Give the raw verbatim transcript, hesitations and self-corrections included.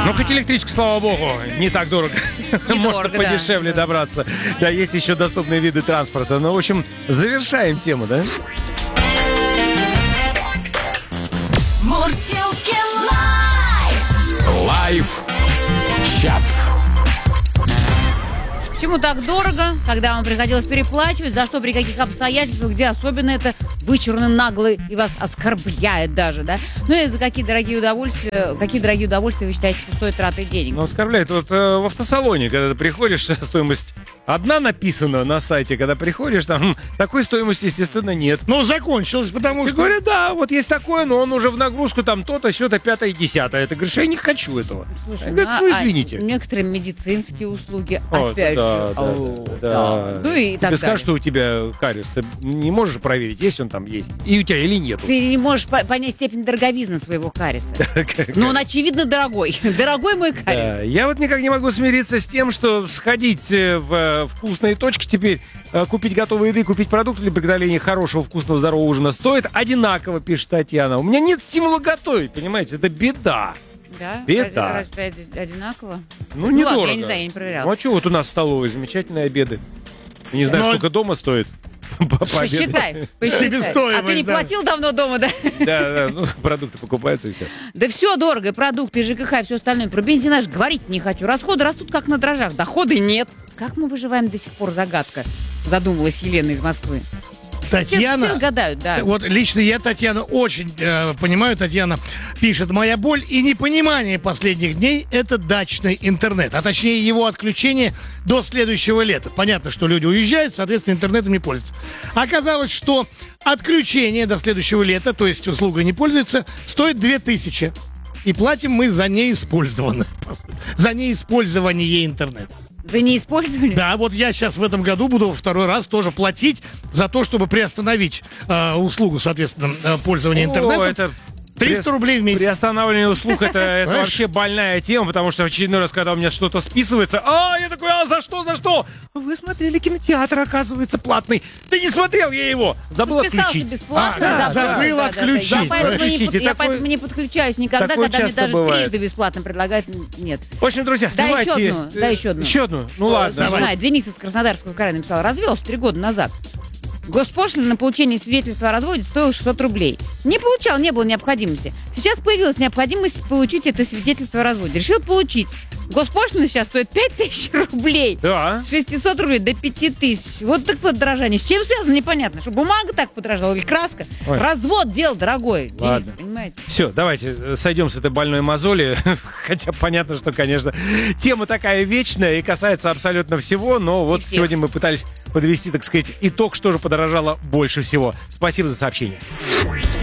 Ну, хоть электричка, слава богу, не так дорого. Можно подешевле да. добраться. Да, есть еще доступные виды транспорта. Ну, в общем, завершаем тему, да? Мурзилки лайф. Лайф-чат. Почему так дорого, когда вам приходилось переплачивать, за что, при каких обстоятельствах, где особенно это вычурно, нагло и вас оскорбляет даже, да? Ну и за какие дорогие удовольствия, какие дорогие удовольствия вы считаете пустой тратой денег? Ну, оскорбляет. Вот э, в автосалоне, когда ты приходишь, стоимость одна написана на сайте, когда приходишь, там м, такой стоимости, естественно, нет. Ну, закончилось, потому Ты что... говоришь, да, вот есть такое, но он уже в нагрузку там то-то, сё-то, пятое, десятое. Ты говоришь, я не хочу этого. Слушай, Говорит, ну, ну, а извините. некоторые медицинские услуги, Вот, опять да, же. да, О, да, да. Ну и так Тебе скажут, далее. что у тебя кариес. Ты не можешь проверить, есть он там, есть. И у тебя или нет. Ты не можешь по- понять степень дороговизны своего кариеса. Но он, очевидно, дорогой. Дорогой мой кариес. Да, я вот никак не могу смириться с тем, что сходить э, в э, вкусные точки теперь, э, купить готовые еды, купить продукты для приготовления хорошего, вкусного, здорового ужина стоит одинаково, пишет Татьяна. У меня нет стимула готовить, понимаете, это беда. Да? Беда. Разве разве это одинаково? Ну, Ну, недорого. ладно, я не знаю, я не проверяла. Ну, а что вот у нас в столовой замечательные обеды? Я не знаю, Но- сколько дома стоит. по- пообедать. Посчитай, посчитай. Себестоимость, А ты не да. платил давно дома, да? Да, да, ну, продукты покупаются и все. Да все дорого, и продукты, и ЖКХ, и все остальное. Про бензин аж говорить не хочу. Расходы растут как на дрожжах, доходы нет. Как мы выживаем до сих пор, загадка, задумалась Елена из Москвы. Татьяна... Все, все гадают, да. Вот лично я, Татьяна, очень э, понимаю, Татьяна пишет, моя боль и непонимание последних дней – это дачный интернет, а точнее его отключение до следующего лета. Понятно, что люди уезжают, соответственно, интернетом не пользуются. Оказалось, что отключение до следующего лета, то есть услуга не пользуется, стоит две тысячи. И платим мы за неиспользованное, за неиспользование интернета. За неиспользование? Да, вот я сейчас в этом году буду во второй раз тоже платить за то, чтобы приостановить э, услугу, соответственно, э, пользования интернетом. О, это триста рублей в месяц. Приостанавливание услуг это, это Понимаешь? вообще больная тема, потому что в очередной раз, когда у меня что-то списывается, а, я такой, а за что, за что? Вы смотрели кинотеатр, оказывается, платный. Ты не смотрел я его. Забыл Подписался отключить. бесплатно. А, забыл отключить. Я поэтому, не, Отключите. под- я Такое- поэтому не подключаюсь никогда, такое когда мне часто даже бывает. трижды бесплатно предлагают. Нет. В общем, друзья, Дай давайте... еще одну, дай еще одну. Еще одну. Ну ладно. Не знаю, Денис из Краснодарского края написал. Развелся три года назад. Госпошлина на получение свидетельства о разводе стоила шестьсот рублей. Не получал, не было необходимости. Сейчас появилась необходимость получить это свидетельство о разводе. Решил получить. Госпошлина сейчас стоит пять тысяч рублей. Да. С шестисот рублей до пяти тысяч. Вот так подорожание. С чем связано, непонятно. Что бумага так подорожала или краска? Ой. Развод, дело дорогое. Ладно. Денис, понимаете? Все, давайте э, сойдем с этой больной мозоли. Хотя понятно, что, конечно, тема такая вечная и касается абсолютно всего. Но вот всех. сегодня мы пытались подвести, так сказать, итог, что же подорожало больше всего. Спасибо за сообщение.